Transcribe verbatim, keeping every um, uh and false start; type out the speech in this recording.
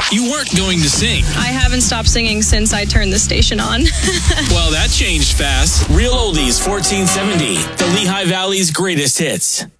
You weren't going to sing. I haven't stopped singing since I turned the station on. Well, that changed fast. Real Oldies fourteen seventy, the Lehigh Valley's greatest hits.